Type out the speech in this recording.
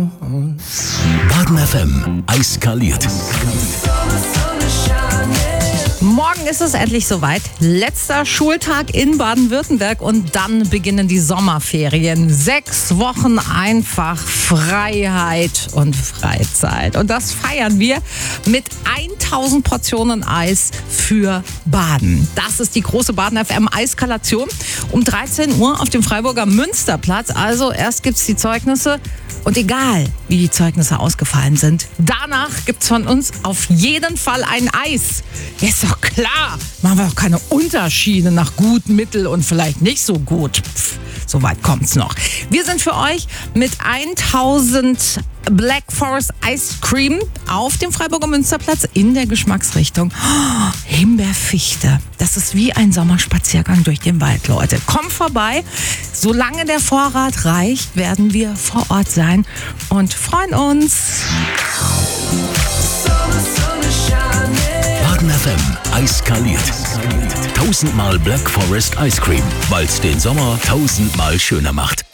Baden FM eskaliert. Morgen ist es endlich soweit. Letzter Schultag in Baden-Württemberg und dann beginnen die Sommerferien. 6 Wochen einfach Freiheit und Freizeit. Und das feiern wir mit 1000 Portionen Eis für Baden. Das ist die große Baden FM Eiskalation um 13 Uhr auf dem Freiburger Münsterplatz. Also erst gibt's die Zeugnisse. Und egal, wie die Zeugnisse ausgefallen sind, danach gibt's von uns auf jeden Fall ein Eis. Ja, ist doch klar. Machen wir doch keine Unterschiede nach gut, mittel und vielleicht nicht so gut. So weit kommt's noch. Wir sind für euch mit 1000 Black Forest Ice Cream auf dem Freiburger Münsterplatz in der Geschmacksrichtung Himbeerfichte. Das ist wie ein Sommerspaziergang durch den Wald, Leute. Kommt vorbei. Solange der Vorrat reicht, werden wir vor Ort sein und freuen uns. Baden FM eskaliert. 1000-mal Black Forest Ice Cream, weil es den Sommer 1000-mal schöner macht.